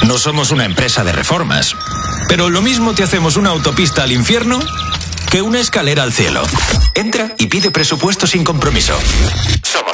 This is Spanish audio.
No somos una empresa de reformas, pero lo mismo te hacemos una autopista al infierno que una escalera al cielo. Entra y pide presupuesto sin compromiso. Somos